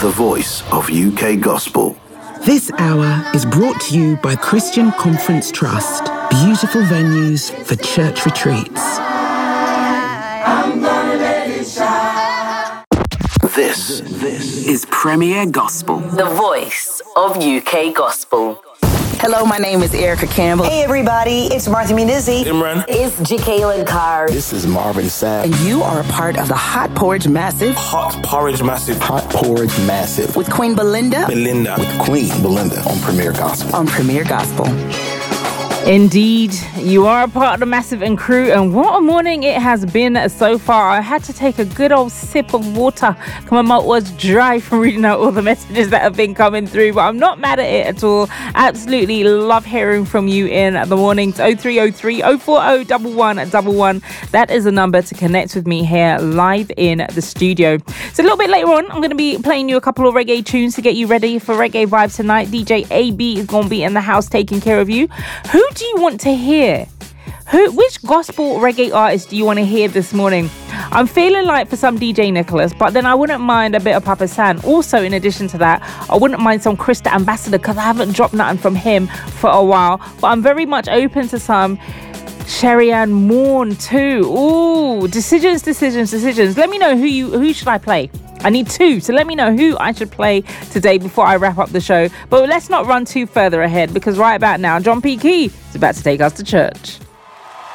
the voice of UK gospel. This hour is brought to you by Christian Conference Trust. Beautiful venues for church retreats. I'm gonna let it shine. This is Premier Gospel, the voice of UK gospel. Hello, my name is Erica Campbell. Hey everybody, it's Martha Munizzi. Imran. It's Jacqueline Carr. This is Marvin Sapp. And you are a part of the Hot Porridge Massive. Hot Porridge Massive. Hot Porridge Massive. With Queen Belinda. With Queen Belinda on Premier Gospel. On Premier Gospel. Indeed, you are a part of the Massive and crew, and what a morning it has been so far. I had to take a good old sip of water. My mouth was dry from reading out all the messages that have been coming through, but I'm not mad at it at all. Absolutely love hearing from you in the mornings. 0303 040 1111. That is the number to connect with me here live in the studio. So a little bit later on, I'm going to be playing you a couple of reggae tunes to get you ready for reggae vibes tonight. DJ AB is going to be in the house taking care of you. Who do you want to hear? Which gospel reggae artist do you want to hear this morning? I'm feeling like for some DJ Nicholas, but then I wouldn't mind a bit of Papa San. Also, in addition to that, I wouldn't mind some Krista Ambassador because I haven't dropped nothing from him for a while. But I'm very much open to some Sherry-Ann Moore too. Ooh, decisions. Let me know who should I play. I need two, so let me know who I should play today before I wrap up the show. But let's not run too further ahead, because right about now, John P. Key is about to take us to church.